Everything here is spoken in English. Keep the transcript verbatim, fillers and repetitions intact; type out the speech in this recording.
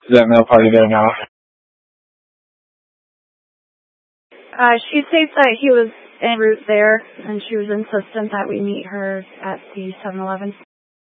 Is that mail party there now? Uh, she states that he was en route there, and she was insistent that we meet her at the seven eleven.